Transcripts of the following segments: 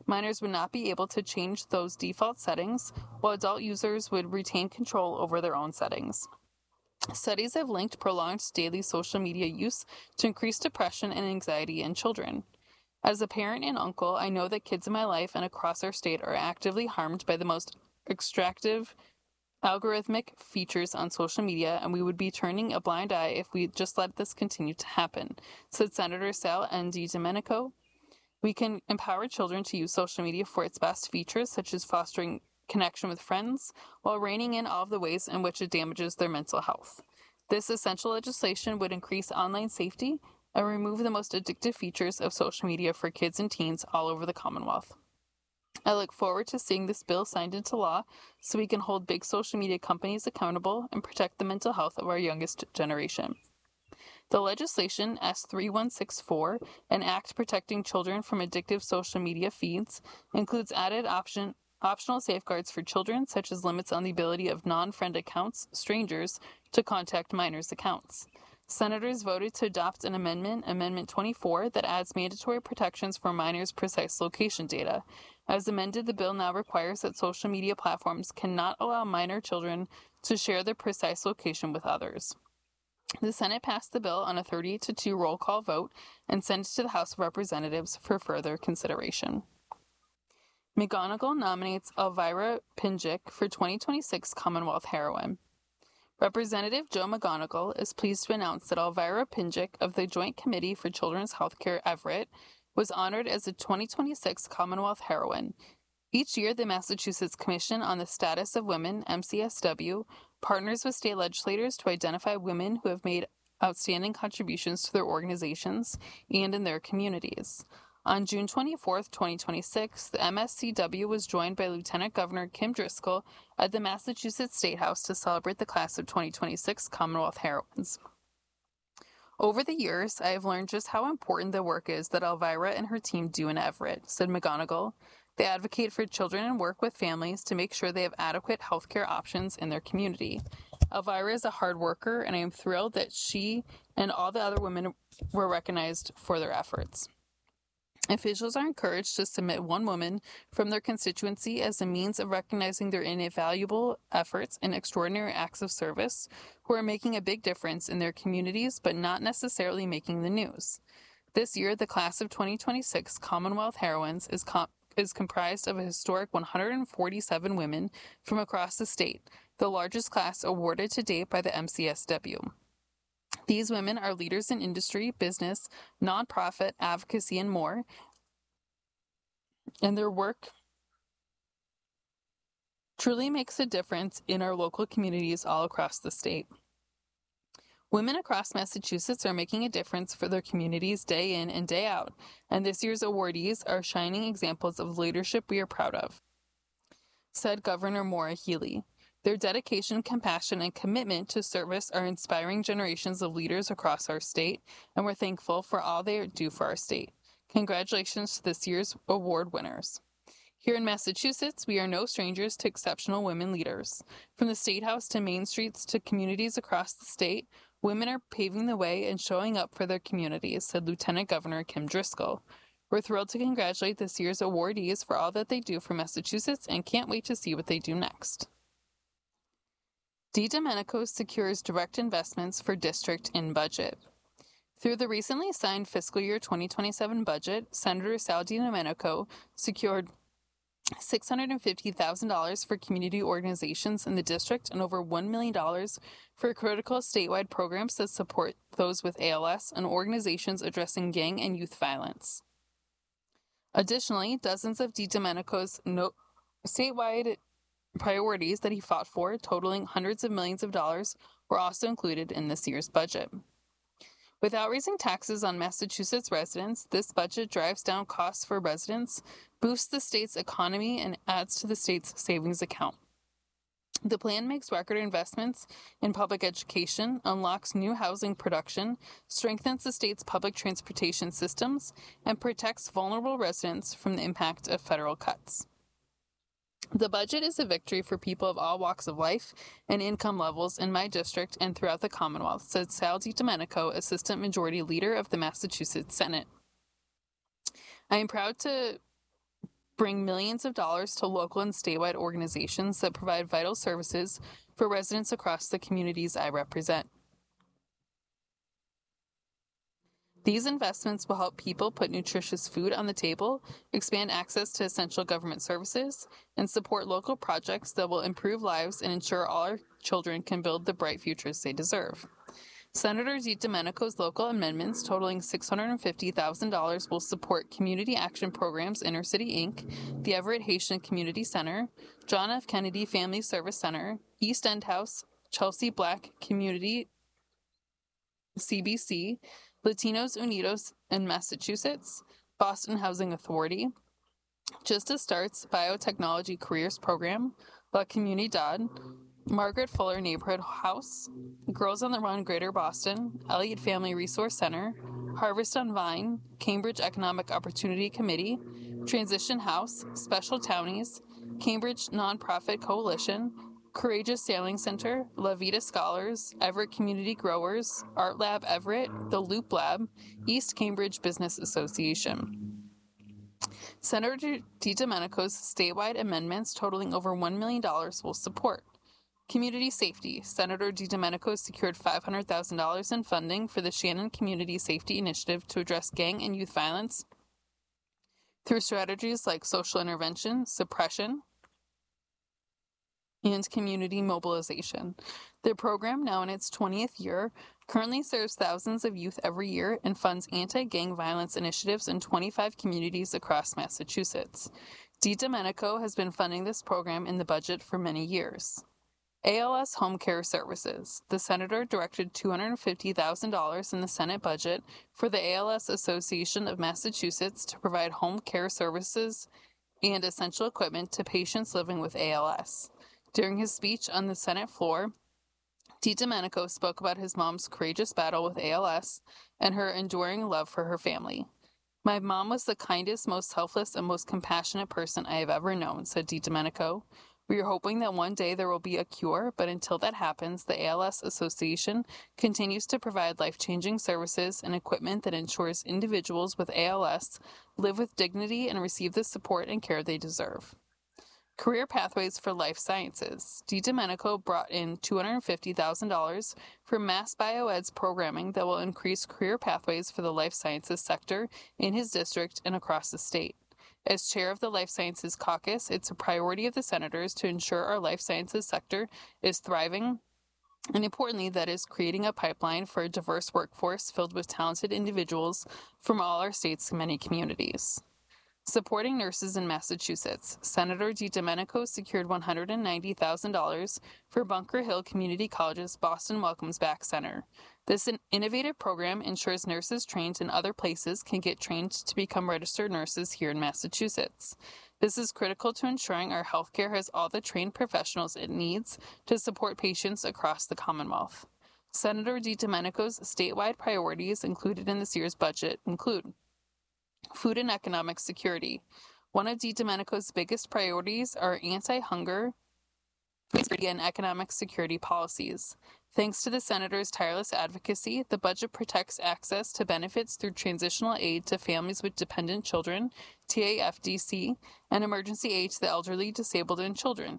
Minors would not be able to change those default settings, while adult users would retain control over their own settings. Studies have linked prolonged daily social media use to increased depression and anxiety in children. As a parent and uncle, I know that kids in my life and across our state are actively harmed by the most extractive algorithmic features on social media, and we would be turning a blind eye if we just let this continue to happen, said Senator Sal N. DiDomenico. We can empower children to use social media for its best features, such as fostering connection with friends, while reining in all of the ways in which it damages their mental health. This essential legislation would increase online safety and remove the most addictive features of social media for kids and teens all over the Commonwealth. I look forward to seeing this bill signed into law so we can hold big social media companies accountable and protect the mental health of our youngest generation. The legislation, S3164, an act protecting children from addictive social media feeds, includes added optional safeguards for children, such as limits on the ability of non-friend accounts, strangers, to contact minors' accounts. Senators voted to adopt an amendment, Amendment 24, that adds mandatory protections for minors' precise location data. As amended, the bill now requires that social media platforms cannot allow minor children to share their precise location with others. The Senate passed the bill on a 38-2 roll call vote and sent it to the House of Representatives for further consideration. McGonigal nominates Elvira Pinjik for 2026 Commonwealth Heroine. Representative Joe McGonigal is pleased to announce that Elvira Pinjik of the Joint Committee for Children's Healthcare Everett was honored as a 2026 Commonwealth Heroine. Each year, the Massachusetts Commission on the Status of Women, MCSW, partners with state legislators to identify women who have made outstanding contributions to their organizations and in their communities. On June 24, 2026, the MSCW was joined by Lieutenant Governor Kim Driscoll at the Massachusetts State House to celebrate the class of 2026 Commonwealth Heroines. Over the years, I have learned just how important the work is that Elvira and her team do in Everett, said McGonigal. They advocate for children and work with families to make sure they have adequate healthcare options in their community. Elvira is a hard worker, and I am thrilled that she and all the other women were recognized for their efforts. Officials are encouraged to submit one woman from their constituency as a means of recognizing their invaluable efforts and extraordinary acts of service who are making a big difference in their communities but not necessarily making the news. This year, the class of 2026 Commonwealth Heroines is comprised of a historic 147 women from across the state, the largest class awarded to date by the MCSW. These women are leaders in industry, business, nonprofit, advocacy, and more, and their work truly makes a difference in our local communities all across the state. Women across Massachusetts are making a difference for their communities day in and day out, and this year's awardees are shining examples of leadership we are proud of, said Governor Maura Healey. Their dedication, compassion, and commitment to service are inspiring generations of leaders across our state, and we're thankful for all they do for our state. Congratulations to this year's award winners. Here in Massachusetts, we are no strangers to exceptional women leaders. From the State House to Main Streets to communities across the state, women are paving the way and showing up for their communities, said Lieutenant Governor Kim Driscoll. We're thrilled to congratulate this year's awardees for all that they do for Massachusetts and can't wait to see what they do next. DiDomenico secures direct investments for district in budget. Through the recently signed fiscal year 2027 budget, Senator Sal DiDomenico secured $650,000 for community organizations in the district and over $1 million for critical statewide programs that support those with ALS and organizations addressing gang and youth violence. Additionally, dozens of DiDomenico's statewide priorities that he fought for, totaling hundreds of millions of dollars, were also included in this year's budget. Without raising taxes on Massachusetts residents, this budget drives down costs for residents, boosts the state's economy, and adds to the state's savings account. The plan makes record investments in public education, unlocks new housing production, strengthens the state's public transportation systems, and protects vulnerable residents from the impact of federal cuts. The budget is a victory for people of all walks of life and income levels in my district and throughout the Commonwealth, said Sal DiDomenico, Assistant Majority Leader of the Massachusetts Senate. I am proud to bring millions of dollars to local and statewide organizations that provide vital services for residents across the communities I represent. These investments will help people put nutritious food on the table, expand access to essential government services, and support local projects that will improve lives and ensure all our children can build the bright futures they deserve. Senator DiDomenico's local amendments totaling $650,000 will support Community Action Programs Intercity Inc., the Everett Haitian Community Center, John F. Kennedy Family Service Center, East End House, Chelsea Black Community CBC, Latinos Unidos in Massachusetts, Boston Housing Authority, Justice Starts Biotechnology Careers Program, La Comunidad, Margaret Fuller Neighborhood House, Girls on the Run Greater Boston, Elliott Family Resource Center, Harvest on Vine, Cambridge Economic Opportunity Committee, Transition House, Special Townies, Cambridge Nonprofit Coalition, Courageous Sailing Center, La Vida Scholars, Everett Community Growers, Art Lab Everett, The Loop Lab, East Cambridge Business Association. Senator DiDomenico's statewide amendments totaling over $1 million will support community safety. Senator DiDomenico secured $500,000 in funding for the Shannon Community Safety Initiative to address gang and youth violence through strategies like social intervention, suppression, and community mobilization. The program, now in its 20th year, currently serves thousands of youth every year and funds anti-gang violence initiatives in 25 communities across Massachusetts. DiDomenico has been funding this program in the budget for many years. ALS Home Care Services. The senator directed $250,000 in the Senate budget for the ALS Association of Massachusetts to provide home care services and essential equipment to patients living with ALS. During his speech on the Senate floor, DiDomenico spoke about his mom's courageous battle with ALS and her enduring love for her family. "My mom was the kindest, most selfless, and most compassionate person I have ever known," said DiDomenico. "We are hoping that one day there will be a cure, but until that happens, the ALS Association continues to provide life-changing services and equipment that ensures individuals with ALS live with dignity and receive the support and care they deserve." Career Pathways for Life Sciences. DiDomenico brought in $250,000 for Mass Bioed's programming that will increase career pathways for the life sciences sector in his district and across the state. As chair of the Life Sciences Caucus, it's a priority of the senators to ensure our life sciences sector is thriving, and importantly, that is creating a pipeline for a diverse workforce filled with talented individuals from all our state's many communities. Supporting nurses in Massachusetts. Senator DiDomenico secured $190,000 for Bunker Hill Community College's Boston Welcomes Back Center. This innovative program ensures nurses trained in other places can get trained to become registered nurses here in Massachusetts. This is critical to ensuring our healthcare has all the trained professionals it needs to support patients across the Commonwealth. Senator DiDomenico's statewide priorities included in this year's budget include food and economic security. One of DiDomenico's biggest priorities are anti-hunger and economic security policies. Thanks to the senator's tireless advocacy, the budget protects access to benefits through transitional aid to families with dependent children, TAFDC, and emergency aid to the elderly, disabled, and children,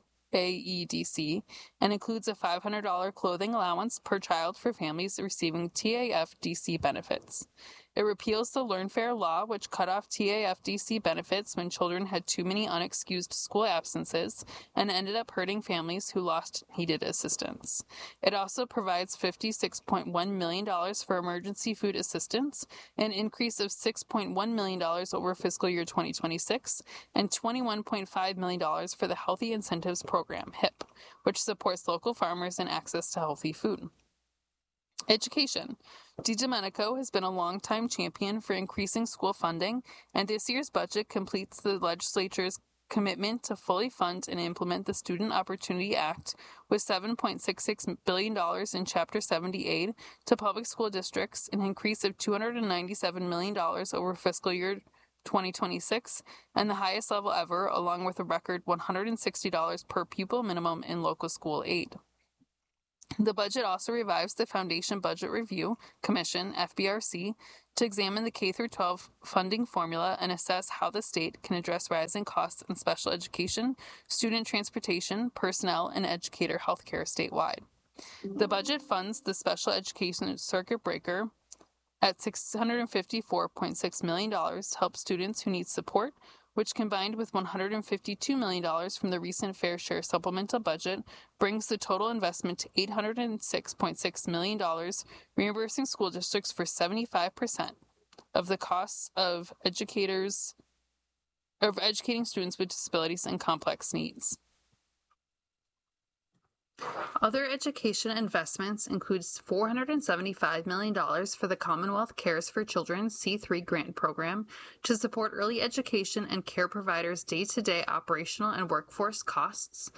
EAEDC, and includes a $500 clothing allowance per child for families receiving TAFDC benefits. It repeals the Learn Fair law, which cut off TAFDC benefits when children had too many unexcused school absences and ended up hurting families who lost needed assistance. It also provides $56.1 million for emergency food assistance, an increase of $6.1 million over fiscal year 2026, and $21.5 million for the Healthy Incentives Program, HIP, which supports local farmers and access to healthy food. Education. DiDomenico has been a longtime champion for increasing school funding, and this year's budget completes the legislature's commitment to fully fund and implement the Student Opportunity Act with $7.66 billion in Chapter 70 aid to public school districts, an increase of $297 million over fiscal year 2026, and the highest level ever, along with a record $160 per pupil minimum in local school aid. The budget also revives the Foundation Budget Review Commission, FBRC, to examine the K-12 funding formula and assess how the state can address rising costs in special education, student transportation, personnel, and educator healthcare statewide. The budget funds the special education circuit breaker at $654.6 million to help students who need support, which combined with $152 million from the recent Fair Share supplemental budget brings the total investment to $806.6 million, reimbursing school districts for 75% of the costs of educating students with disabilities and complex needs. Other education investments includes $475 million for the Commonwealth Cares for Children C3 grant program to support early education and care providers' day-to-day operational and workforce costs,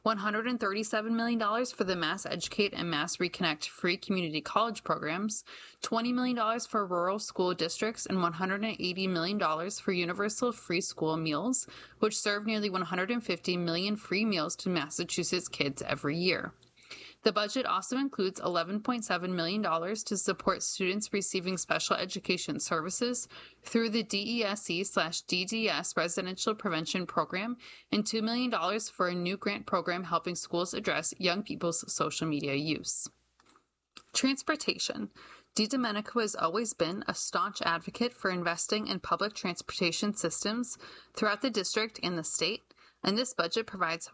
$137 million for the Mass Educate and Mass Reconnect free community college programs, $20 million for rural school districts, and $180 million for universal free school meals, which serve nearly 150 million free meals to Massachusetts kids every year. The budget also includes $11.7 million to support students receiving special education services through the DESE/DDS Residential Prevention Program and $2 million for a new grant program helping schools address young people's social media use. Transportation. DiDomenico has always been a staunch advocate for investing in public transportation systems throughout the district and the state, and this budget provides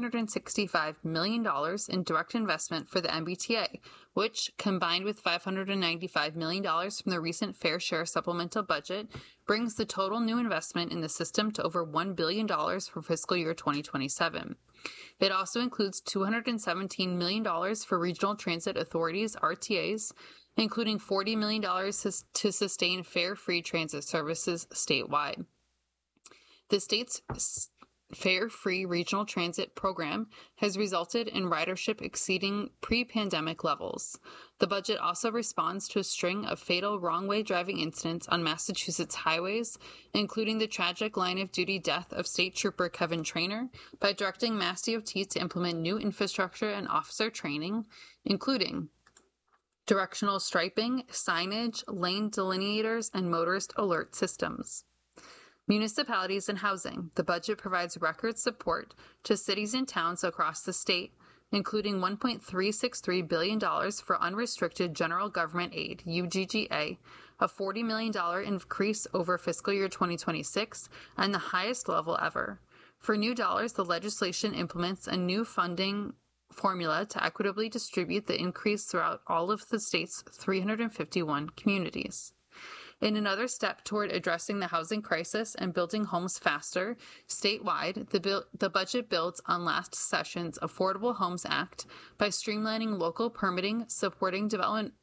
$465 million in direct investment for the MBTA, which, combined with $595 million from the recent Fair Share supplemental budget, brings the total new investment in the system to over $1 billion for fiscal year 2027. It also includes $217 million for regional transit authorities, RTAs, including $40 million to sustain fare-free transit services statewide. The state's Fare-Free Regional Transit program has resulted in ridership exceeding pre-pandemic levels. The budget also responds to a string of fatal wrong-way driving incidents on Massachusetts highways, including the tragic line-of-duty death of State Trooper Kevin Trainor, by directing MassDOT to implement new infrastructure and officer training, including directional striping, signage, lane delineators, and motorist alert systems. Municipalities and housing. The budget provides record support to cities and towns across the state, including $1.363 billion for unrestricted general government aid, UGGA, a $40 million increase over fiscal year 2026, and the highest level ever. For new dollars, the legislation implements a new funding formula to equitably distribute the increase throughout all of the state's 351 communities. In another step toward addressing the housing crisis and building homes faster, statewide, the budget builds on last session's Affordable Homes Act by streamlining local permitting, supporting development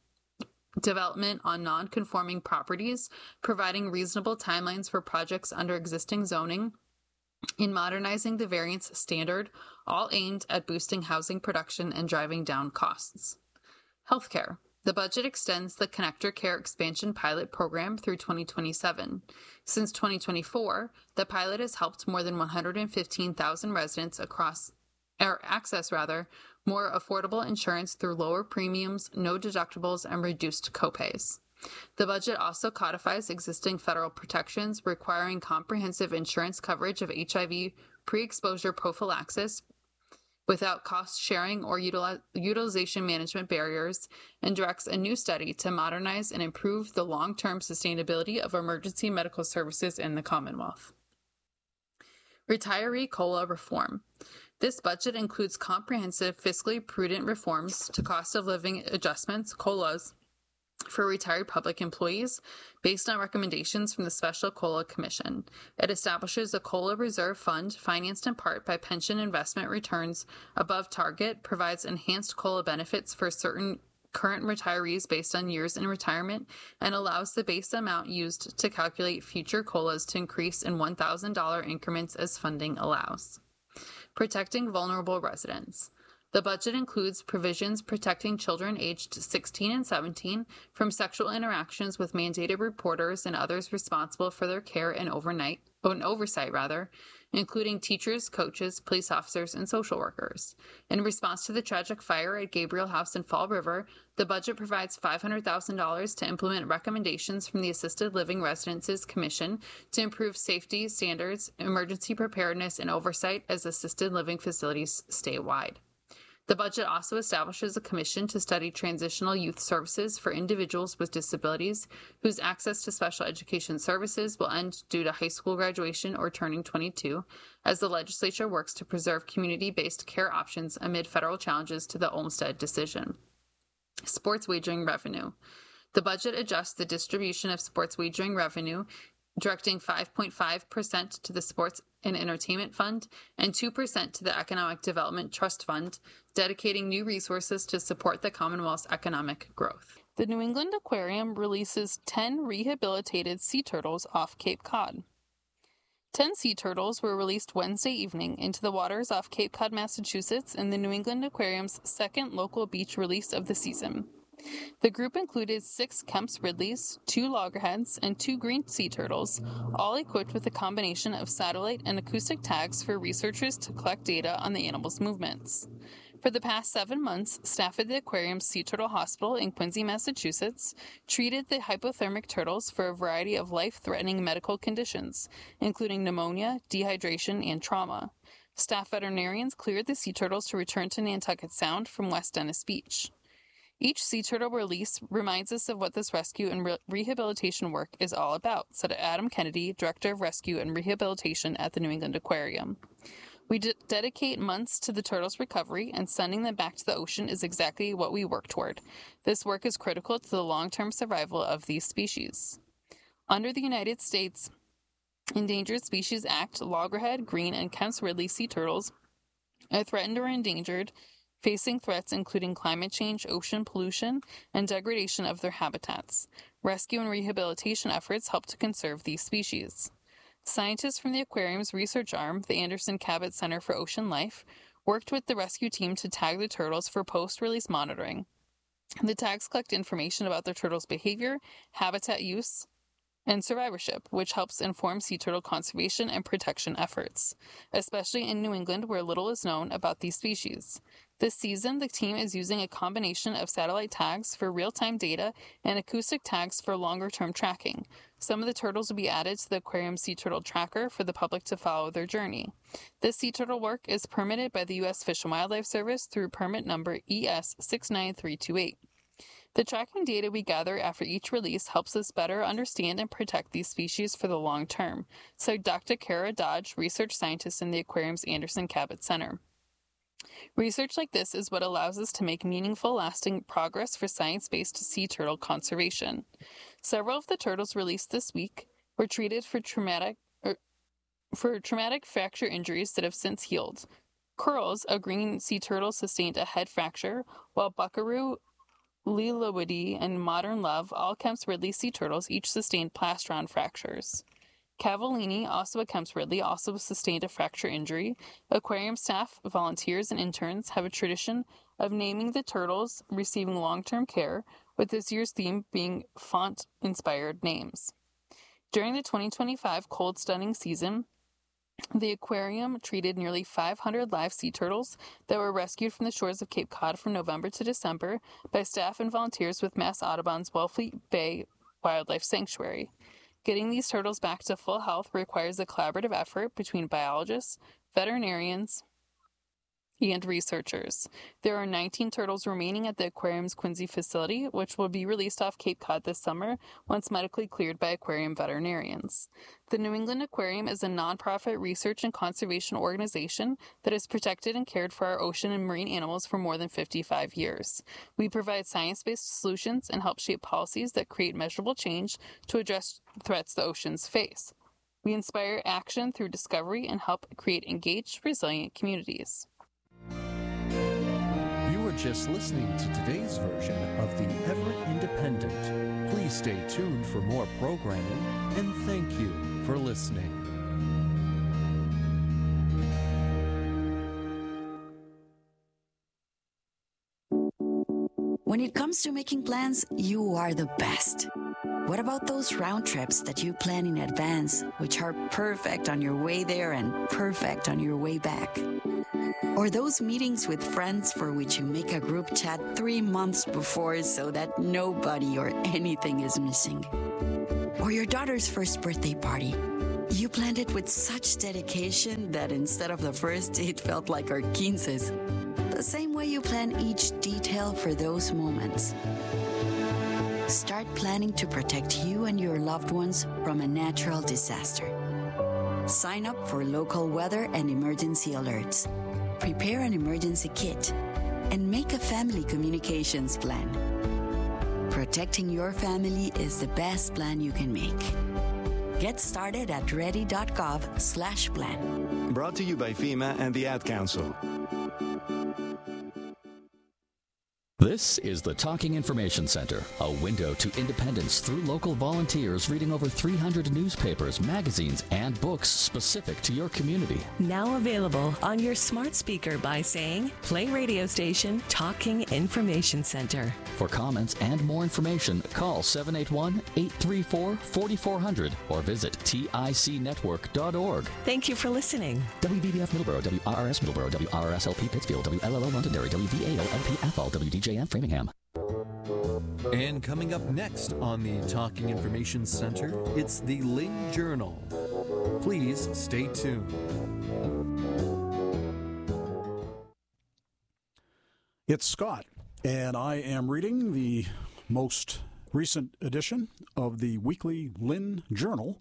on non-conforming properties, providing reasonable timelines for projects under existing zoning, and modernizing the variance standard, all aimed at boosting housing production and driving down costs. Healthcare. The budget extends the Connector Care Expansion Pilot Program through 2027. Since 2024, the pilot has helped more than 115,000 residents access more affordable insurance through lower premiums, no deductibles, and reduced copays. The budget also codifies existing federal protections requiring comprehensive insurance coverage of HIV pre-exposure prophylaxis, without cost sharing or utilization management barriers, and directs a new study to modernize and improve the long-term sustainability of emergency medical services in the Commonwealth. Retiree COLA reform. This budget includes comprehensive, fiscally prudent reforms to cost of living adjustments, COLAs, for retired public employees based on recommendations from the Special COLA Commission. It establishes a COLA reserve fund financed in part by pension investment returns above target, provides enhanced COLA benefits for certain current retirees based on years in retirement, and allows the base amount used to calculate future COLAs to increase in $1,000 increments as funding allows. Protecting vulnerable residents. The budget includes provisions protecting children aged 16 and 17 from sexual interactions with mandated reporters and others responsible for their care and overnight oversight, including teachers, coaches, police officers, and social workers. In response to the tragic fire at Gabriel House in Fall River, the budget provides $500,000 to implement recommendations from the Assisted Living Residences Commission to improve safety standards, emergency preparedness, and oversight as assisted living facilities statewide. The budget also establishes a commission to study transitional youth services for individuals with disabilities whose access to special education services will end due to high school graduation or turning 22, as the legislature works to preserve community-based care options amid federal challenges to the Olmstead decision. Sports wagering revenue. The budget adjusts the distribution of sports wagering revenue, directing 5.5% to the Sports and Entertainment Fund and 2% to the Economic Development Trust Fund, dedicating new resources to support the Commonwealth's economic growth. The New England Aquarium releases 10 rehabilitated sea turtles off Cape Cod. 10 sea turtles were released Wednesday evening into the waters off Cape Cod, Massachusetts, in the New England Aquarium's second local beach release of the season. The group included 6 Kemp's Ridleys, 2 loggerheads, and 2 green sea turtles, all equipped with a combination of satellite and acoustic tags for researchers to collect data on the animals' movements. For the past 7 months, staff at the aquarium's Sea Turtle Hospital in Quincy, Massachusetts, treated the hypothermic turtles for a variety of life-threatening medical conditions, including pneumonia, dehydration, and trauma. Staff veterinarians cleared the sea turtles to return to Nantucket Sound from West Dennis Beach. Each sea turtle release reminds us of what this rescue and rehabilitation work is all about, said Adam Kennedy, Director of Rescue and Rehabilitation at the New England Aquarium. We dedicate months to the turtles' recovery, and sending them back to the ocean is exactly what we work toward. This work is critical to the long-term survival of these species. Under the United States Endangered Species Act, loggerhead, green, and Kemp's Ridley sea turtles are threatened or endangered, facing threats including climate change, ocean pollution, and degradation of their habitats. Rescue and rehabilitation efforts help to conserve these species. Scientists from the aquarium's research arm, the Anderson Cabot Center for Ocean Life, worked with the rescue team to tag the turtles for post-release monitoring. The tags collect information about the turtles' behavior, habitat use, and survivorship, which helps inform sea turtle conservation and protection efforts, especially in New England where little is known about these species. This season, the team is using a combination of satellite tags for real-time data and acoustic tags for longer-term tracking. Some of the turtles will be added to the aquarium Sea Turtle Tracker for the public to follow their journey. This sea turtle work is permitted by the U.S. Fish and Wildlife Service through permit number ES69328. The tracking data we gather after each release helps us better understand and protect these species for the long term, said Dr. Kara Dodge, research scientist in the aquarium's Anderson Cabot Center. Research like this is what allows us to make meaningful, lasting progress for science-based sea turtle conservation. Several of the turtles released this week were treated for traumatic fracture injuries that have since healed. Curls, a green sea turtle, sustained a head fracture, while Buckaroo, Lillooet, and Modern Love, all Kemp's Ridley sea turtles, each sustained plastron fractures. Cavallini, also a Kemp's Ridley, also sustained a fracture injury. Aquarium staff, volunteers, and interns have a tradition of naming the turtles receiving long-term care, with this year's theme being font-inspired names. During the 2025 cold stunning season, the aquarium treated nearly 500 live sea turtles that were rescued from the shores of Cape Cod from November to December by staff and volunteers with Mass Audubon's Wellfleet Bay Wildlife Sanctuary. Getting these turtles back to full health requires a collaborative effort between biologists, veterinarians, and researchers. There are 19 turtles remaining at the aquarium's Quincy facility, which will be released off Cape Cod this summer once medically cleared by aquarium veterinarians. The New England Aquarium is a nonprofit research and conservation organization that has protected and cared for our ocean and marine animals for more than 55 years. We provide science-based solutions and help shape policies that create measurable change to address threats the oceans face. We inspire action through discovery and help create engaged, resilient communities. You were just listening to today's version of the Everett Independent. Please stay tuned for more programming, and thank you for listening. When it comes to making plans, you are the best. What about those round trips that you plan in advance, which are perfect on your way there and perfect on your way back? Or those meetings with friends for which you make a group chat 3 months before so that nobody or anything is missing? Or your daughter's first birthday party. You planned it with such dedication that instead of the first, it felt like our 15s. The same way you plan each detail for those moments. Start planning to protect you and your loved ones from a natural disaster. Sign up for local weather and emergency alerts. Prepare an emergency kit and make a family communications plan. Protecting your family is the best plan you can make. Get started at ready.gov/plan. Brought to you by FEMA and the Ad Council. This is the Talking Information Center, a window to independence through local volunteers reading over 300 newspapers, magazines, and books specific to your community. Now available on your smart speaker by saying, play radio station Talking Information Center. For comments and more information, call 781-834-4400 or visit ticnetwork.org. Thank you for listening. WVBF Middleborough, WRRS Middleborough, WRSLP Pittsfield, WLLO Londonderry, WVAO-LP Athol, WDJN Framingham. And coming up next on the Talking Information Center, it's the Lynn Journal. Please stay tuned. It's Scott, and I am reading the most recent edition of the weekly Lynn Journal.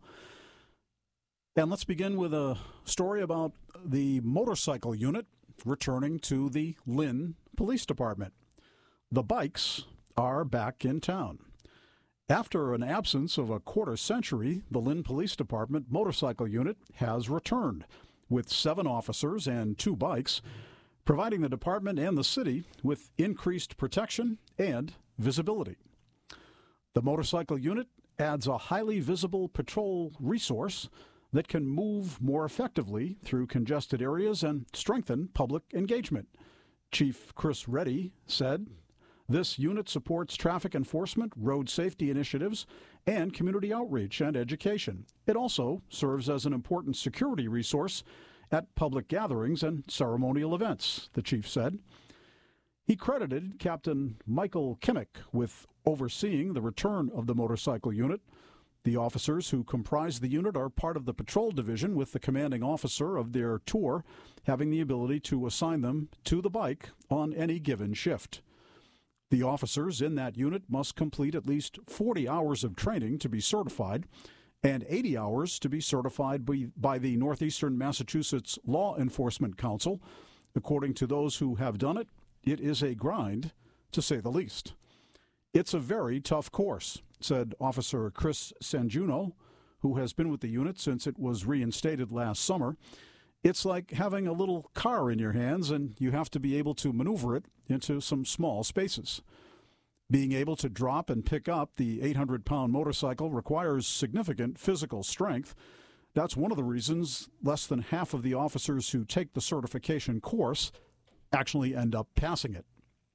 And let's begin with a story about the motorcycle unit returning to the Lynn Police Department. The bikes are back in town. After an absence of a quarter century, the Lynn Police Department motorcycle unit has returned with 7 officers and 2 bikes, providing the department and the city with increased protection and visibility. The motorcycle unit adds a highly visible patrol resource that can move more effectively through congested areas and strengthen public engagement. Chief Chris Reddy said, "This unit supports traffic enforcement, road safety initiatives, and community outreach and education. It also serves as an important security resource at public gatherings and ceremonial events," the chief said. He credited Captain Michael Kimmick with overseeing the return of the motorcycle unit. The officers who comprise the unit are part of the patrol division, with the commanding officer of their tour having the ability to assign them to the bike on any given shift. The officers in that unit must complete at least 40 hours of training to be certified and 80 hours to be certified by the Northeastern Massachusetts Law Enforcement Council. According to those who have done it, it is a grind, to say the least. "It's a very tough course," said Officer Chris Sanjuno, who has been with the unit since it was reinstated last summer. "It's like having a little car in your hands, and you have to be able to maneuver it into some small spaces. Being able to drop and pick up the 800-pound motorcycle requires significant physical strength. That's one of the reasons less than half of the officers who take the certification course actually end up passing it.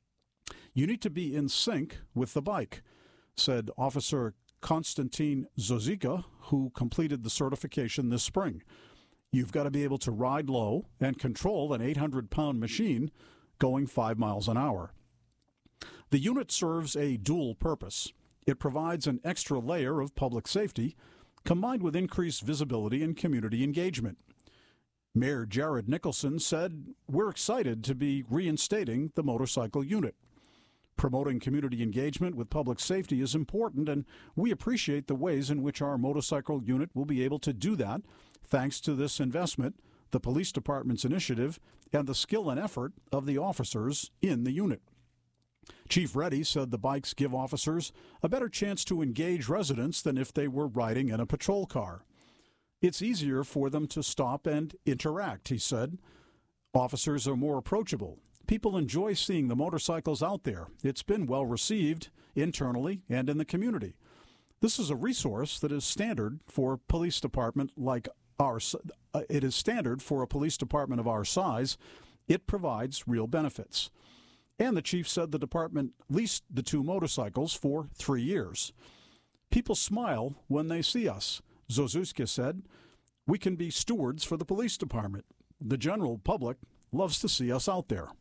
You need to be in sync with the bike," said Officer Konstantin Zozika, who completed the certification this spring. "You've got to be able to ride low and control an 800-pound machine going 5 miles an hour." The unit serves a dual purpose. It provides an extra layer of public safety, combined with increased visibility and community engagement. Mayor Jared Nicholson said, "We're excited to be reinstating the motorcycle unit. Promoting community engagement with public safety is important, and we appreciate the ways in which our motorcycle unit will be able to do that thanks to this investment, the police department's initiative, and the skill and effort of the officers in the unit." Chief Reddy said the bikes give officers a better chance to engage residents than if they were riding in a patrol car. "It's easier for them to stop and interact," he said. "Officers are more approachable. People enjoy seeing the motorcycles out there. It's been well received internally and in the community. This is a resource that is standard for a police department like ours. It is standard for a police department of our size. It provides real benefits." And the chief said the department leased the 2 motorcycles for 3 years. People smile when they see us, Zozuska said. We can be stewards for the police department. The general public loves to see us out there.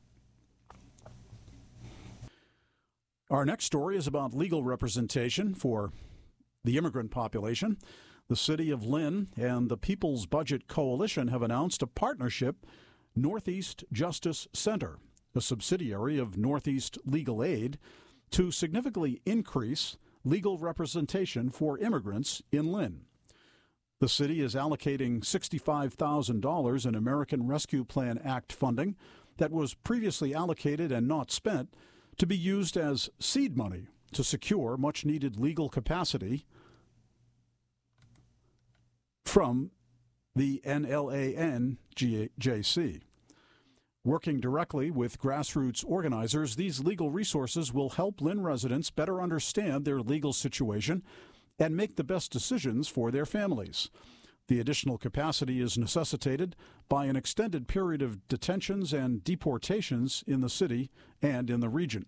Our next story is about legal representation for the immigrant population. The City of Lynn and the People's Budget Coalition have announced a partnership, Northeast Justice Center, a subsidiary of Northeast Legal Aid, to significantly increase legal representation for immigrants in Lynn. The city is allocating $65,000 in American Rescue Plan Act funding that was previously allocated and not spent to be used as seed money to secure much-needed legal capacity from the NLANJC. Working directly with grassroots organizers, these legal resources will help Lynn residents better understand their legal situation and make the best decisions for their families. The additional capacity is necessitated by an extended period of detentions and deportations in the city and in the region.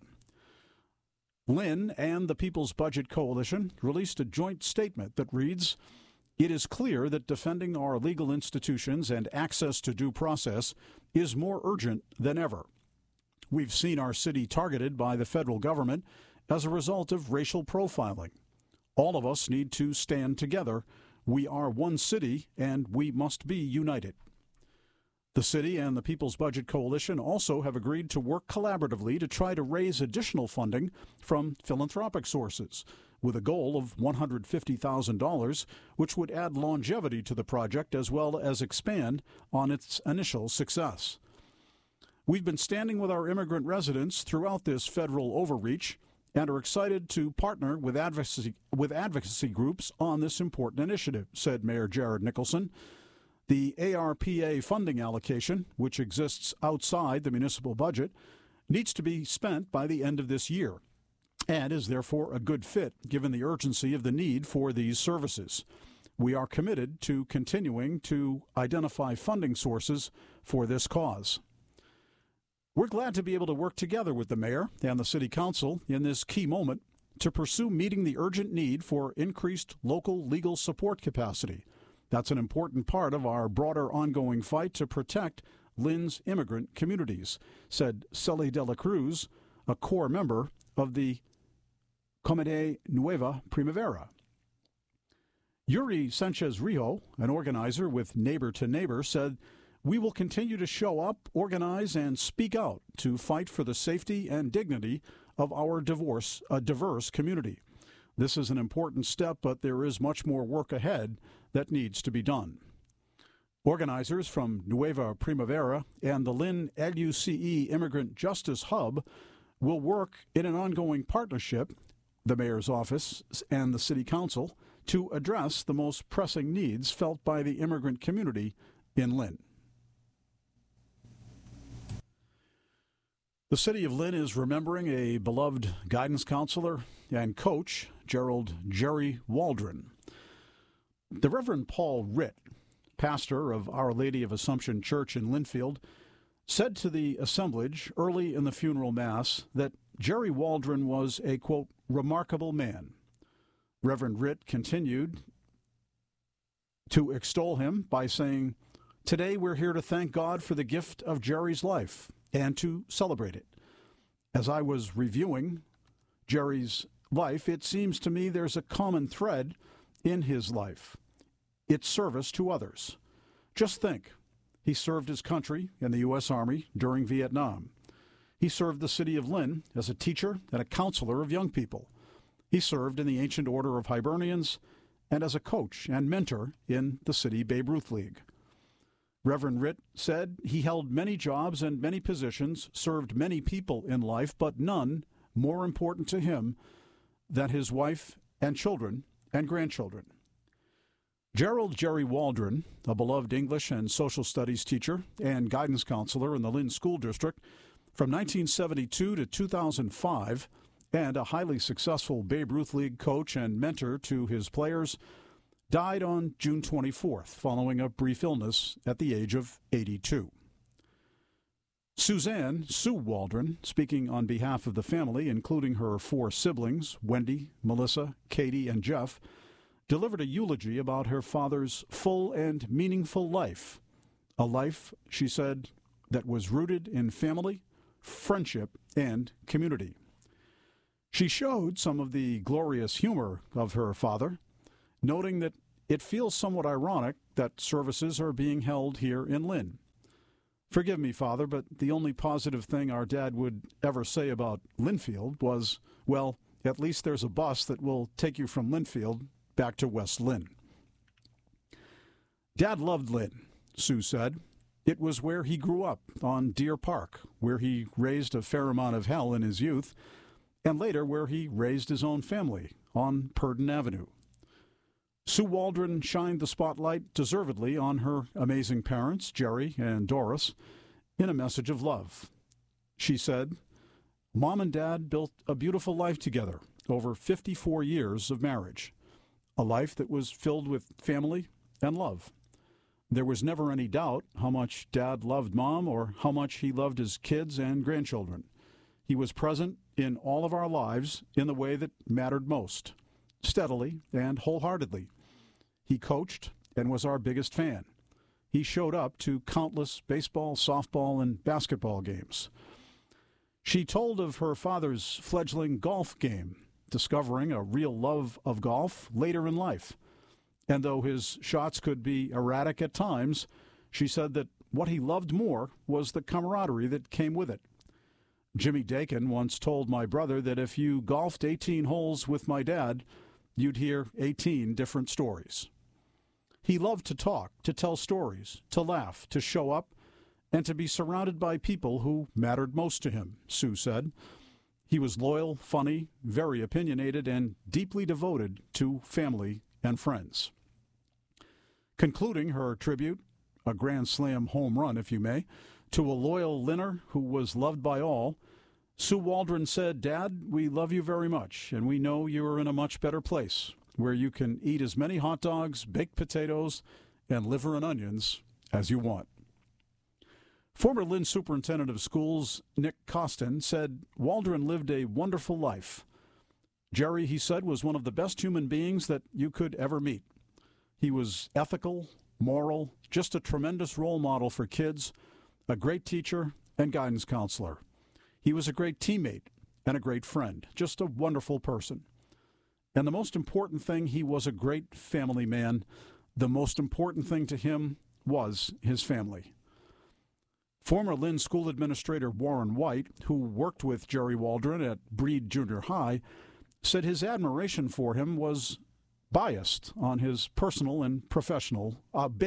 Lynn and the People's Budget Coalition released a joint statement that reads, "It is clear that defending our legal institutions and access to due process is more urgent than ever. We've seen our city targeted by the federal government as a result of racial profiling. All of us need to stand together. We are one city, and we must be united." The city and the People's Budget Coalition also have agreed to work collaboratively to try to raise additional funding from philanthropic sources, with a goal of $150,000, which would add longevity to the project as well as expand on its initial success. We've been standing with our immigrant residents throughout this federal overreach and are excited to partner with advocacy groups on this important initiative, said Mayor Jared Nicholson. The ARPA funding allocation, which exists outside the municipal budget, needs to be spent by the end of this year and is therefore a good fit given the urgency of the need for these services. We are committed to continuing to identify funding sources for this cause. We're glad to be able to work together with the mayor and the city council in this key moment to pursue meeting the urgent need for increased local legal support capacity. That's an important part of our broader ongoing fight to protect Lynn's immigrant communities, said Celi de la Cruz, a core member of the Comité Nueva Primavera. Yuri Sanchez-Rijo, an organizer with Neighbor to Neighbor, said, "We will continue to show up, organize, and speak out to fight for the safety and dignity of our diverse community. This is an important step, but there is much more work ahead that needs to be done." Organizers from Nueva Primavera and the Lynn LUCE Immigrant Justice Hub will work in an ongoing partnership, the mayor's office and the city council, to address the most pressing needs felt by the immigrant community in Lynn. The city of Lynn is remembering a beloved guidance counselor and coach, Jerry Waldron. The Reverend Paul Ritt, pastor of Our Lady of Assumption Church in Linfield, said to the assemblage early in the funeral mass that Jerry Waldron was a, quote, remarkable man. Reverend Ritt continued to extol him by saying, "Today we're here to thank God for the gift of Jerry's life and to celebrate it. As I was reviewing Jerry's life, it seems to me there's a common thread in his life. It's service to others. Just think, he served his country in the U.S. Army during Vietnam. He served the city of Lynn as a teacher and a counselor of young people. He served in the Ancient Order of Hibernians and as a coach and mentor in the City Babe Ruth League." Reverend Ritt said he held many jobs and many positions, served many people in life, but none more important to him than his wife and children and grandchildren. Jerry Waldron, a beloved English and social studies teacher and guidance counselor in the Lynn School District from 1972 to 2005, and a highly successful Babe Ruth League coach and mentor to his players, died on June 24th following a brief illness at the age of 82. Sue Waldron, speaking on behalf of the family, including her 4 siblings, Wendy, Melissa, Katie, and Jeff, delivered a eulogy about her father's full and meaningful life. A life, she said, that was rooted in family, friendship, and community. She showed some of the glorious humor of her father, noting that it feels somewhat ironic that services are being held here in Lynn. Forgive me, Father, but the only positive thing our dad would ever say about Lynnfield was, well, at least there's a bus that will take you from Lynnfield back to West Lynn. Dad loved Lynn, Sue said. It was where he grew up, on Deer Park, where he raised a fair amount of hell in his youth, and later where he raised his own family, on Purdon Avenue. Sue Waldron shined the spotlight deservedly on her amazing parents, Jerry and Doris, in a message of love. She said, "Mom and Dad built a beautiful life together over 54 years of marriage, a life that was filled with family and love. There was never any doubt how much Dad loved Mom or how much he loved his kids and grandchildren. He was present in all of our lives in the way that mattered most, steadily and wholeheartedly. He coached and was our biggest fan. He showed up to countless baseball, softball, and basketball games." She told of her father's fledgling golf game, discovering a real love of golf later in life. And though his shots could be erratic at times, she said that what he loved more was the camaraderie that came with it. Jimmy Dakin once told my brother that if you golfed 18 holes with my dad, you'd hear 18 different stories. He loved to talk, to tell stories, to laugh, to show up, and to be surrounded by people who mattered most to him, Sue said. He was loyal, funny, very opinionated, and deeply devoted to family and friends. Concluding her tribute, a grand slam home run, if you may, to a loyal Linner who was loved by all, Sue Waldron said, "Dad, we love you very much, and we know you are in a much better place, where you can eat as many hot dogs, baked potatoes, and liver and onions as you want." Former Lynn Superintendent of Schools Nick Costin said Waldron lived a wonderful life. Jerry, he said, was one of the best human beings that you could ever meet. He was ethical, moral, just a tremendous role model for kids, a great teacher and guidance counselor. He was a great teammate and a great friend, just a wonderful person. And the most important thing, he was a great family man. The most important thing to him was his family. Former Lynn School Administrator Warren White, who worked with Jerry Waldron at Breed Junior High, said his admiration for him was based on his personal and professional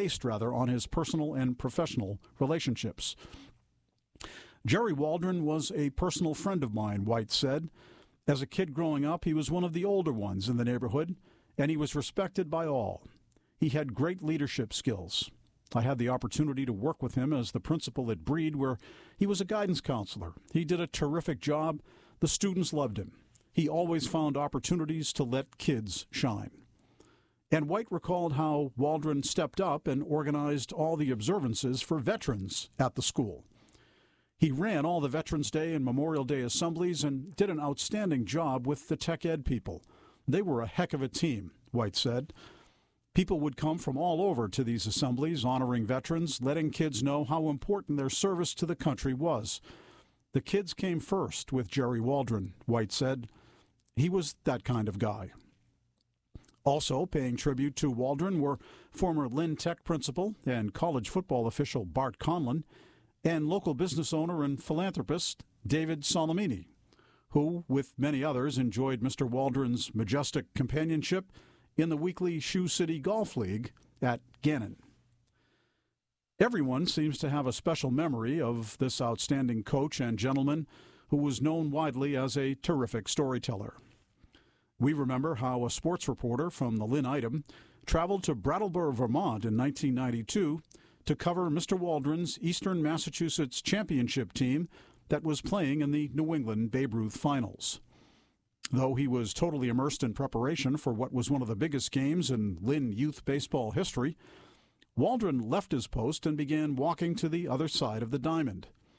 relationships. Jerry Waldron was a personal friend of mine, White said. As a kid growing up, he was one of the older ones in the neighborhood, and he was respected by all. He had great leadership skills. I had the opportunity to work with him as the principal at Breed, where he was a guidance counselor. He did a terrific job. The students loved him. He always found opportunities to let kids shine. And White recalled how Waldron stepped up and organized all the observances for veterans at the school. He ran all the Veterans Day and Memorial Day assemblies and did an outstanding job with the tech ed people. They were a heck of a team, White said. People would come from all over to these assemblies honoring veterans, letting kids know how important their service to the country was. The kids came first with Jerry Waldron, White said. He was that kind of guy. Also paying tribute to Waldron were former Lynn Tech principal and college football official Bart Conlon and local business owner and philanthropist David Solomini, who, with many others, enjoyed Mr. Waldron's majestic companionship in the weekly Shoe City Golf League at Gannon. Everyone seems to have a special memory of this outstanding coach and gentleman who was known widely as a terrific storyteller. We remember how a sports reporter from the Lynn Item traveled to Brattleboro, Vermont in 1992 to cover Mr. Waldron's Eastern Massachusetts championship team that was playing in the New England Babe Ruth Finals. Though he was totally immersed in preparation for what was one of the biggest games in Lynn youth baseball history, Waldron left his post and began walking to the other side of the diamond.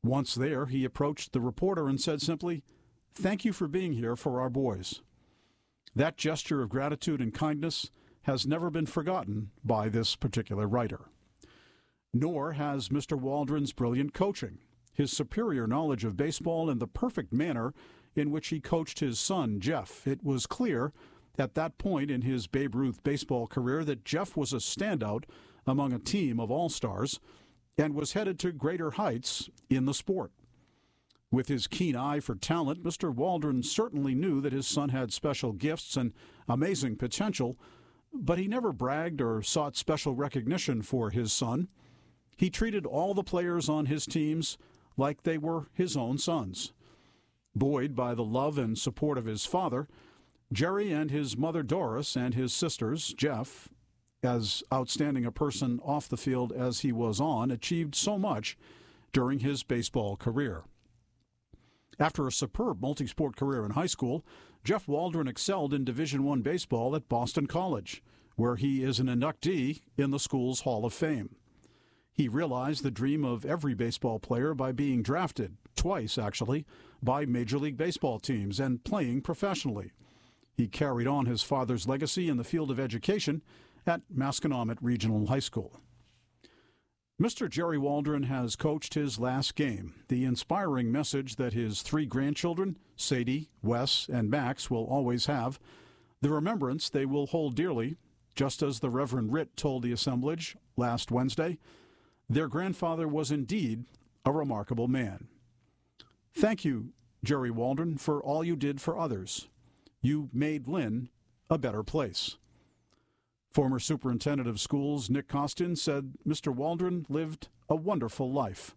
Once there, he approached the reporter and said simply, "Thank you for being here for our boys." That gesture of gratitude and kindness has never been forgotten by this particular writer. Nor has Mr. Waldron's brilliant coaching, his superior knowledge of baseball, and the perfect manner in which he coached his son, Jeff. It was clear at that point in his Babe Ruth baseball career that Jeff was a standout among a team of all-stars and was headed to greater heights in the sport. With his keen eye for talent, Mr. Waldron certainly knew that his son had special gifts and amazing potential, but he never bragged or sought special recognition for his son. He treated all the players on his teams like they were his own sons. Buoyed by the love and support of his father, Jerry and his mother Doris and his sisters, Jeff, as outstanding a person off the field as he was on, achieved so much during his baseball career. After a superb multi-sport career in high school, Jeff Waldron excelled in Division I baseball at Boston College, where he is an inductee in the school's Hall of Fame. He realized the dream of every baseball player by being drafted, twice actually, by Major League Baseball teams and playing professionally. He carried on his father's legacy in the field of education at Masconomet Regional High School. Mr. Jerry Waldron has coached his last game, the inspiring message that his 3 grandchildren, Sadie, Wes, and Max, will always have, the remembrance they will hold dearly, just as the Reverend Ritt told the assemblage last Wednesday. Their grandfather was indeed a remarkable man. Thank you, Jerry Waldron, for all you did for others. You made Lynn a better place. Former Superintendent of Schools Nick Costin said Mr. Waldron lived a wonderful life.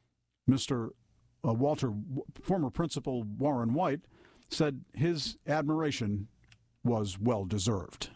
Former Principal Warren White said his admiration was well-deserved.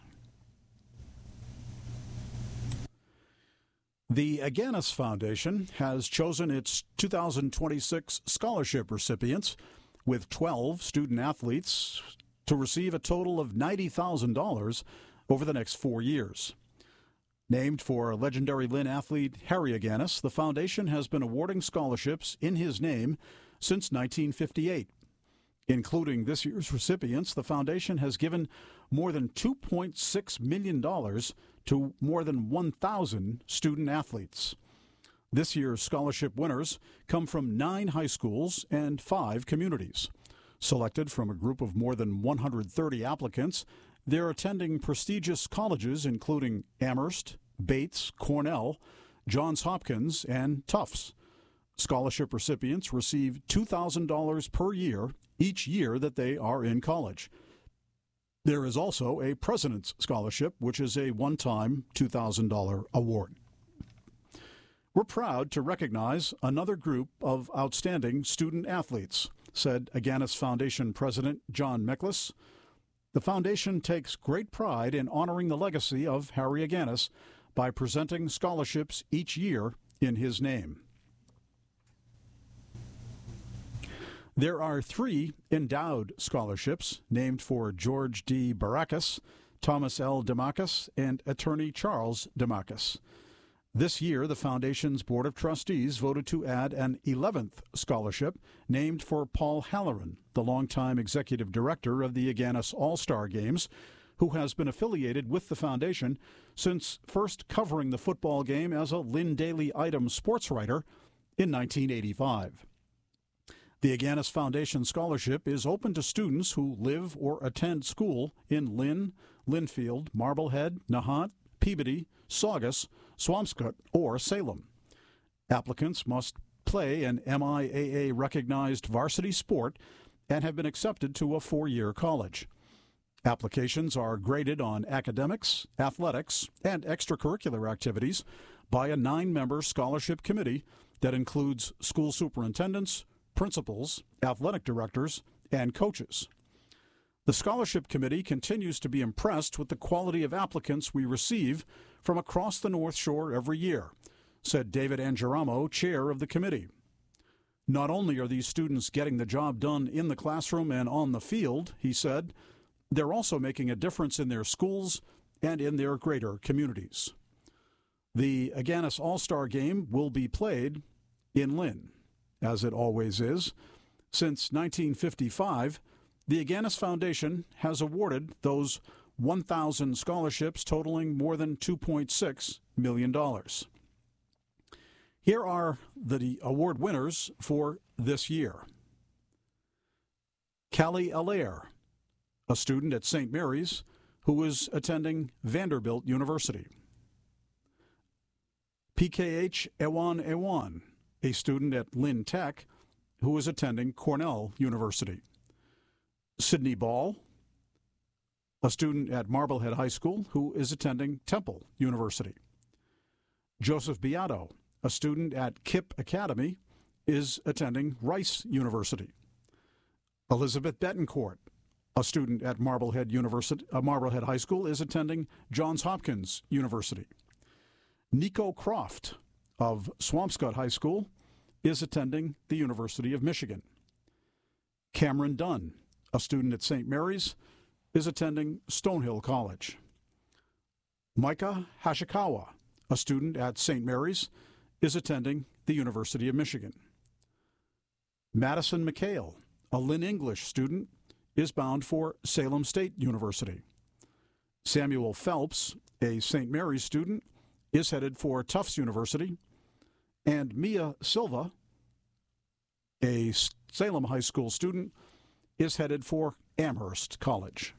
The Aganis Foundation has chosen its 2026 scholarship recipients, with 12 student athletes to receive a total of $90,000 over the next 4 years. Named for legendary Lynn athlete Harry Aganis, the foundation has been awarding scholarships in his name since 1958. Including this year's recipients, the foundation has given more than $2.6 million to more than 1,000 student athletes. This year's scholarship winners come from 9 high schools and 5 communities. Selected from a group of more than 130 applicants, they're attending prestigious colleges including Amherst, Bates, Cornell, Johns Hopkins, and Tufts. Scholarship recipients receive $2,000 per year each year that they are in college. There is also a President's Scholarship, which is a one-time $2,000 award. We're proud to recognize another group of outstanding student athletes, said Aganis Foundation President John Miklas. The foundation takes great pride in honoring the legacy of Harry Aganis by presenting scholarships each year in his name. There are 3 endowed scholarships named for George D. Baracus, Thomas L. DeMacus, and attorney Charles DeMacus. This year, the Foundation's Board of Trustees voted to add an 11th scholarship named for Paul Halloran, the longtime executive director of the Aganis All-Star Games, who has been affiliated with the Foundation since first covering the football game as a Lynn Daily Item sports writer in 1985. The Aganis Foundation Scholarship is open to students who live or attend school in Lynn, Linfield, Marblehead, Nahant, Peabody, Saugus, Swampscott, or Salem. Applicants must play an MIAA-recognized varsity sport and have been accepted to a 4-year college. Applications are graded on academics, athletics, and extracurricular activities by a 9-member scholarship committee that includes school superintendents, principals, athletic directors, and coaches. The scholarship committee continues to be impressed with the quality of applicants we receive from across the North Shore every year, said David Angeramo, chair of the committee. Not only are these students getting the job done in the classroom and on the field, he said, they're also making a difference in their schools and in their greater communities. The Aganis All-Star Game will be played in Lynn, as it always is. Since 1955, the Agganis Foundation has awarded those 1,000 scholarships totaling more than $2.6 million. Here are the award winners for this year. Callie Allaire, a student at St. Mary's who is attending Vanderbilt University. PKH Ewan, a student at Lynn Tech who is attending Cornell University. Sydney Ball, a student at Marblehead High School who is attending Temple University. Joseph Beato, a student at KIPP Academy, is attending Rice University. Elizabeth Betancourt, a student at Marblehead High School, is attending Johns Hopkins University. Nico Croft of Swampscott High School is attending the University of Michigan. Cameron Dunn, a student at St. Mary's, is attending Stonehill College. Micah Hashikawa, a student at St. Mary's, is attending the University of Michigan. Madison McHale, a Lynn English student, is bound for Salem State University. Samuel Phelps, a St. Mary's student, is headed for Tufts University. And Mia Silva, a Salem High School student, is headed for Amherst College.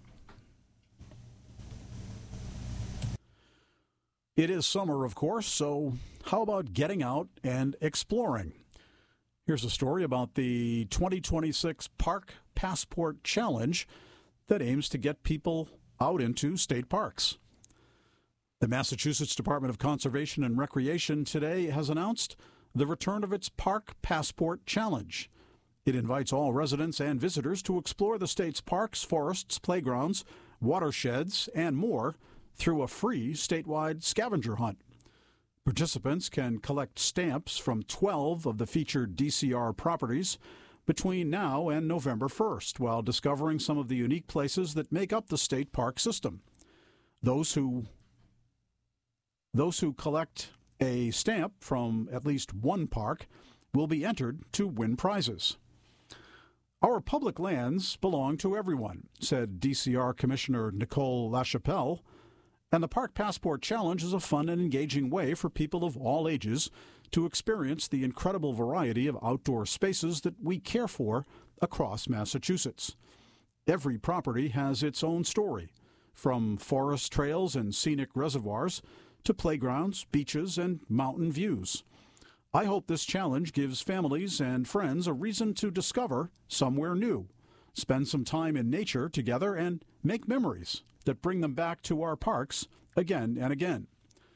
It is summer, of course, so how about getting out and exploring? Here's a story about the 2026 Park Passport Challenge that aims to get people out into state parks. The Massachusetts Department of Conservation and Recreation today has announced the return of its Park Passport Challenge. It invites all residents and visitors to explore the state's parks, forests, playgrounds, watersheds, and more through a free statewide scavenger hunt. Participants can collect stamps from 12 of the featured DCR properties between now and November 1st while discovering some of the unique places that make up the state park system. Those who collect a stamp from at least one park will be entered to win prizes. Our public lands belong to everyone, said DCR Commissioner Nicole LaChapelle, and the Park Passport Challenge is a fun and engaging way for people of all ages to experience the incredible variety of outdoor spaces that we care for across Massachusetts. Every property has its own story, from forest trails and scenic reservoirs to playgrounds, beaches, and mountain views. I hope this challenge gives families and friends a reason to discover somewhere new, spend some time in nature together, and make memories that bring them back to our parks again and again.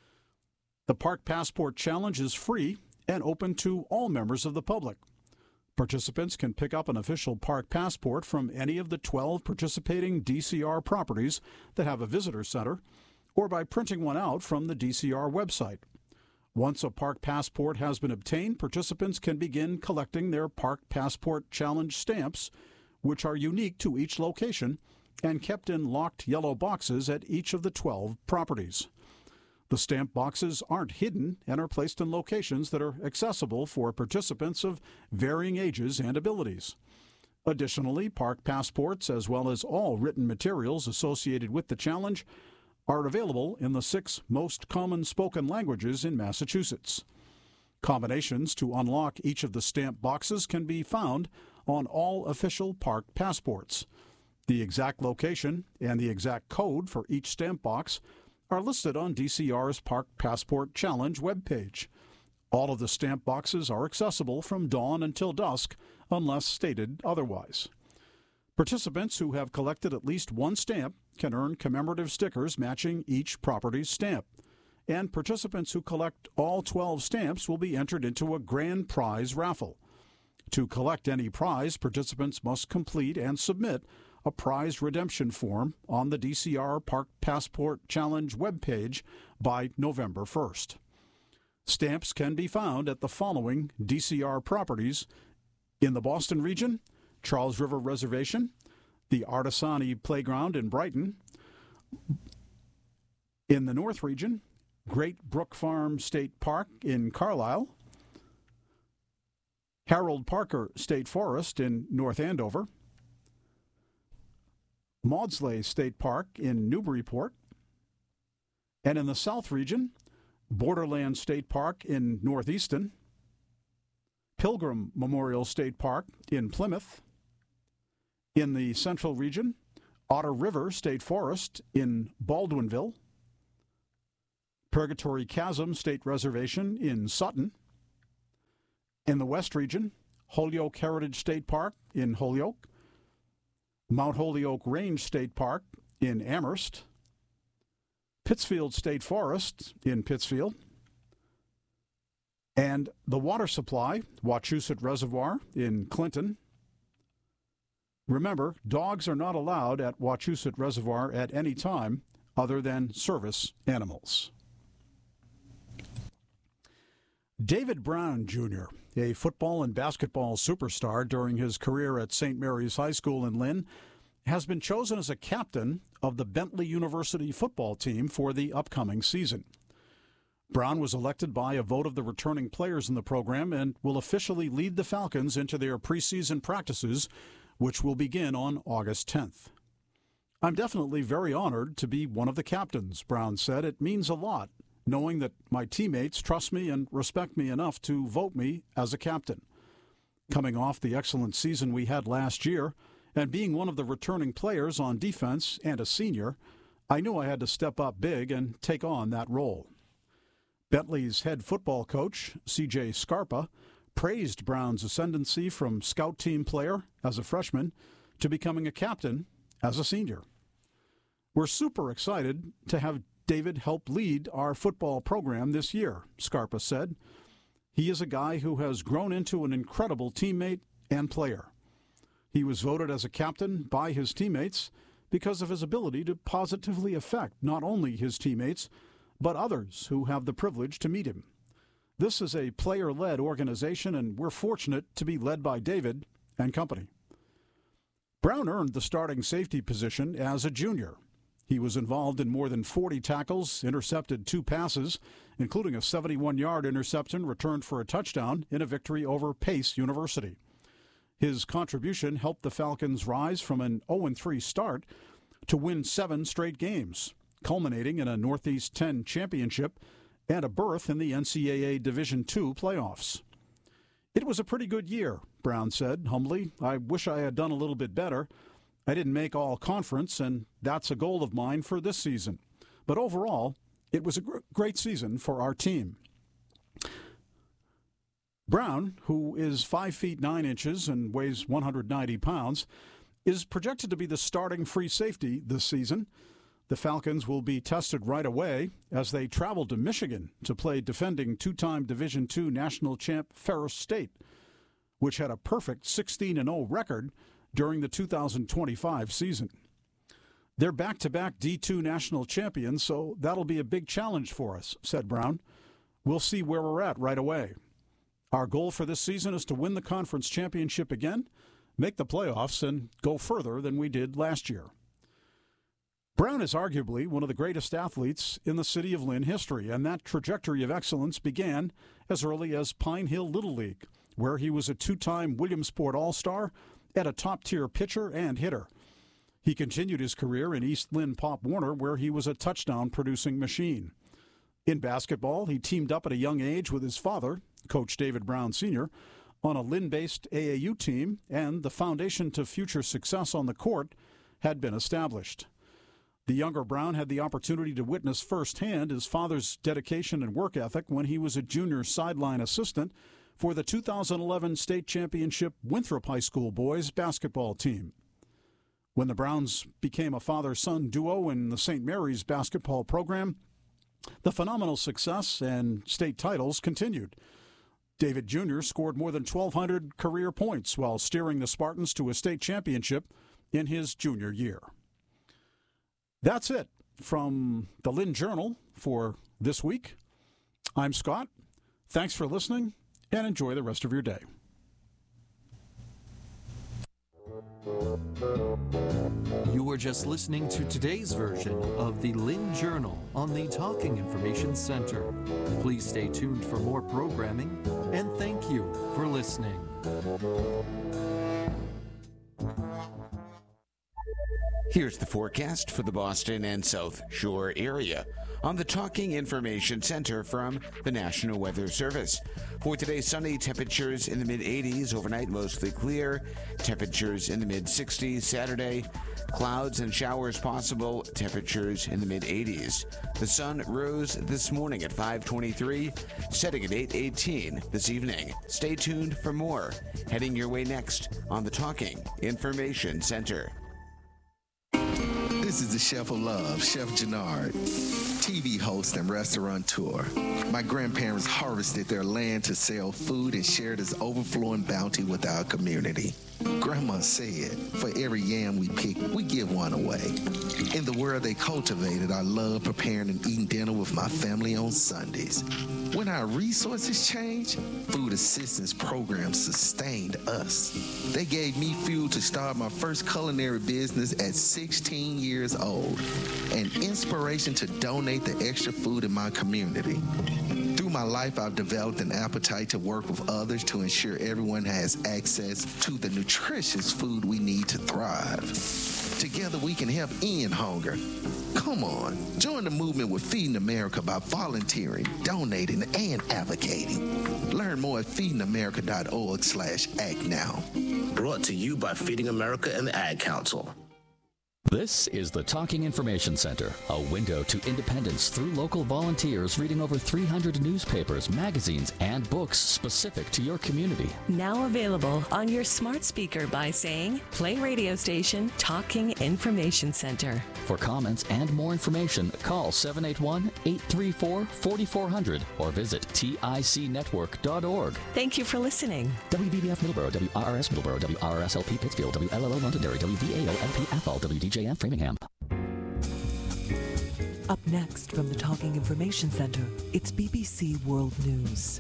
The Park Passport Challenge is free and open to all members of the public. Participants can pick up an official park passport from any of the 12 participating DCR properties that have a visitor center, or by printing one out from the DCR website. Once a park passport has been obtained, participants can begin collecting their Park Passport Challenge stamps, which are unique to each location and kept in locked yellow boxes at each of the 12 properties. The stamp boxes aren't hidden and are placed in locations that are accessible for participants of varying ages and abilities. Additionally, park passports, as well as all written materials associated with the challenge, are available in the 6 most common spoken languages in Massachusetts. Combinations to unlock each of the stamp boxes can be found on all official park passports. The exact location and the exact code for each stamp box are listed on DCR's Park Passport Challenge webpage. All of the stamp boxes are accessible from dawn until dusk, unless stated otherwise. Participants who have collected at least one stamp can earn commemorative stickers matching each property's stamp, and participants who collect all 12 stamps will be entered into a grand prize raffle. To collect any prize, participants must complete and submit a prize redemption form on the DCR Park Passport Challenge webpage by November 1st. Stamps can be found at the following DCR properties in the Boston region: Charles River Reservation, the Artisani Playground in Brighton. In the North region, Great Brook Farm State Park in Carlisle, Harold Parker State Forest in North Andover, Maudslay State Park in Newburyport, and in the South Region, Borderland State Park in Northeaston, Pilgrim Memorial State Park in Plymouth. In the Central Region, Otter River State Forest in Baldwinville, Purgatory Chasm State Reservation in Sutton. In the West Region, Holyoke Heritage State Park in Holyoke, Mount Holyoke Range State Park in Amherst, Pittsfield State Forest in Pittsfield, and the water supply, Wachusett Reservoir in Clinton. Remember, dogs are not allowed at Wachusett Reservoir at any time other than service animals. David Brown, Jr., a football and basketball superstar during his career at St. Mary's High School in Lynn, has been chosen as a captain of the Bentley University football team for the upcoming season. Brown was elected by a vote of the returning players in the program and will officially lead the Falcons into their preseason practices, which will begin on August 10th. "I'm definitely very honored to be one of the captains," Brown said. "It means a lot, knowing that my teammates trust me and respect me enough to vote me as a captain. Coming off the excellent season we had last year, and being one of the returning players on defense and a senior, I knew I had to step up big and take on that role." Bentley's head football coach, C.J. Scarpa, praised Brown's ascendancy from scout team player as a freshman to becoming a captain as a senior. "We're super excited to have David help lead our football program this year," Scarpa said. "He is a guy who has grown into an incredible teammate and player. He was voted as a captain by his teammates because of his ability to positively affect not only his teammates, but others who have the privilege to meet him. This is a player-led organization, and we're fortunate to be led by David and company." Brown earned the starting safety position as a junior. He was involved in more than 40 tackles, intercepted 2 passes, including a 71-yard interception returned for a touchdown in a victory over Pace University. His contribution helped the Falcons rise from an 0-3 start to win 7 straight games, culminating in a Northeast 10 championship and a berth in the NCAA Division II playoffs. "It was a pretty good year," Brown said humbly. "I wish I had done a little bit better. I didn't make all conference, and that's a goal of mine for this season. But overall, it was a great season for our team." Brown, who is 5 feet 9 inches and weighs 190 pounds, is projected to be the starting free safety this season. The Falcons will be tested right away as they travel to Michigan to play defending 2-time Division II national champ Ferris State, which had a perfect 16-0 record during the 2025 season. "They're back-to-back D2 national champions, so that'll be a big challenge for us," said Brown. "We'll see where we're at right away. Our goal for this season is to win the conference championship again, make the playoffs, and go further than we did last year." Brown is arguably one of the greatest athletes in the city of Lynn history, and that trajectory of excellence began as early as Pine Hill Little League, where he was a 2-time Williamsport All-Star and a top-tier pitcher and hitter. He continued his career in East Lynn Pop Warner, where he was a touchdown-producing machine. In basketball, he teamed up at a young age with his father, Coach David Brown Sr., on a Lynn-based AAU team, and the foundation to future success on the court had been established. The younger Brown had the opportunity to witness firsthand his father's dedication and work ethic when he was a junior sideline assistant for the 2011 state championship Winthrop High School boys basketball team. When the Browns became a father-son duo in the St. Mary's basketball program, the phenomenal success and state titles continued. David Jr. scored more than 1,200 career points while steering the Spartans to a state championship in his junior year. That's it from the Lynn Journal for this week. I'm Scott. Thanks for listening, and enjoy the rest of your day. You were just listening to today's version of the Lynn Journal on the Talking Information Center. Please stay tuned for more programming, and thank you for listening. Here's the forecast for the Boston and South Shore area on the Talking Information Center from the National Weather Service. For today, sunny, temperatures in the mid-80s, overnight mostly clear, temperatures in the mid-60s. Saturday, clouds and showers possible, temperatures in the mid-80s. The sun rose this morning at 5:23, setting at 8:18 this evening. Stay tuned for more. Heading your way next on the Talking Information Center. This is the Chef of Love, Chef Jannard, TV host and restaurateur. My grandparents harvested their land to sell food and share this overflowing bounty with our community. Grandma said, for every yam we pick, we give one away. In the world they cultivated, I love preparing and eating dinner with my family on Sundays. When our resources changed, food assistance programs sustained us. They gave me fuel to start my first culinary business at 16 years old, and inspiration to donate the extra food in my community. Through my life, I've developed an appetite to work with others to ensure everyone has access to the nutritious food we need to thrive. Together, we can help end hunger. Come on, join the movement with Feeding America by volunteering, donating, and advocating. Learn more at feedingamerica.org/act now. Brought to you by Feeding America and the Ad Council. This is the Talking Information Center, a window to independence through local volunteers reading over 300 newspapers, magazines, and books specific to your community. Now available on your smart speaker by saying, play radio station Talking Information Center. For comments and more information, call 781-834-4400 or visit ticnetwork.org. Thank you for listening. WVBF Middleborough, WRRS Middleborough, WRSLP Pittsfield, WLLO Londonderry, WVAO-LP WDJM Framingham. Up next from the Talking Information Center, it's BBC World News.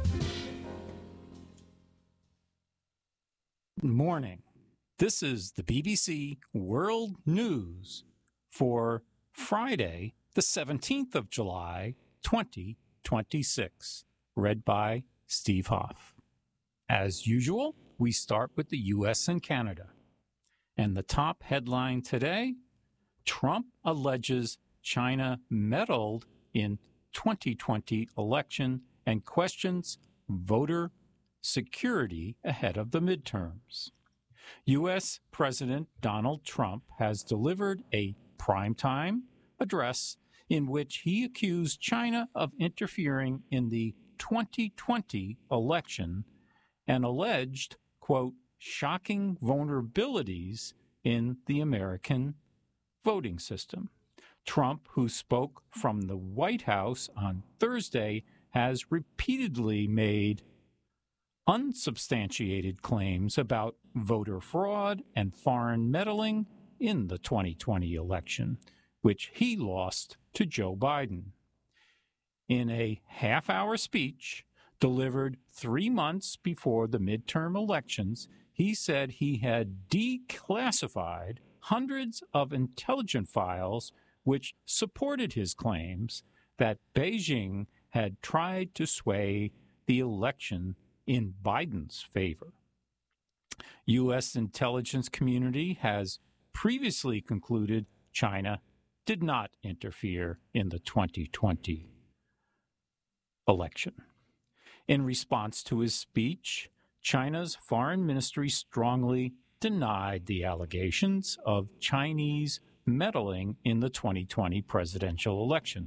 Morning. This is the BBC World News for Friday, the 17th of July, 2026. Read by Steve Hoff. As usual, we start with the U.S. and Canada. And the top headline today, Trump alleges China meddled in 2020 election and questions voter security ahead of the midterms. U.S. President Donald Trump has delivered a primetime address in which he accused China of interfering in the 2020 election and alleged, quote, shocking vulnerabilities in the American voting system. Trump, who spoke from the White House on Thursday, has repeatedly made unsubstantiated claims about voter fraud and foreign meddling in the 2020 election, which he lost to Joe Biden. In a half-hour speech delivered 3 months before the midterm elections, he said he had declassified hundreds of intelligence files which supported his claims that Beijing had tried to sway the election in Biden's favor. U.S. intelligence community has previously concluded China did not interfere in the 2020 election. In response to his speech, China's foreign ministry strongly denied the allegations of Chinese meddling in the 2020 presidential election.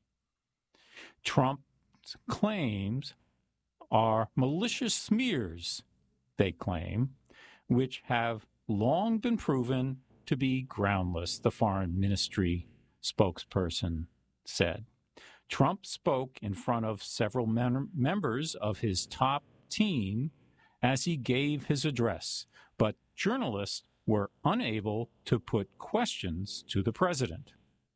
Trump's claims are malicious smears, they claim, which have long been proven to be groundless, the foreign ministry spokesperson said. Trump spoke in front of several members of his top team as he gave his address, but journalists were unable to put questions to the president.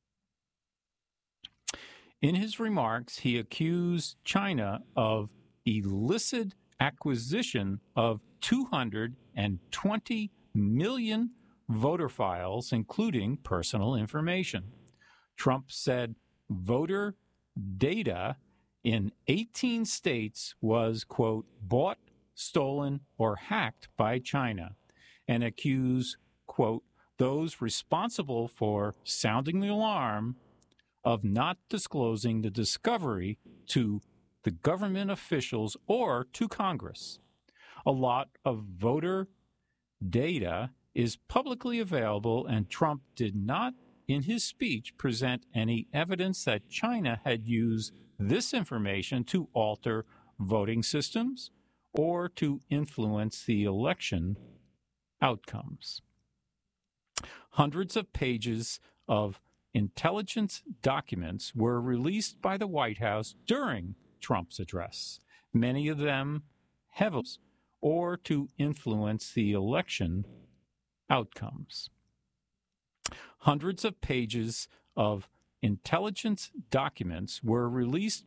In his remarks, he accused China of illicit acquisition of $220 million voter files, including personal information. Trump said voter data in 18 states was, quote, bought, stolen, or hacked by China, and accused, quote, those responsible for sounding the alarm of not disclosing the discovery to the government officials or to Congress. A lot of voter data is publicly available, and Trump did not, in his speech, present any evidence that China had used this information to alter voting systems or to influence the election outcomes. Hundreds of pages of intelligence documents were released by the White House during Trump's address, many of them heavily or to influence the election outcomes. Hundreds of pages of intelligence documents were released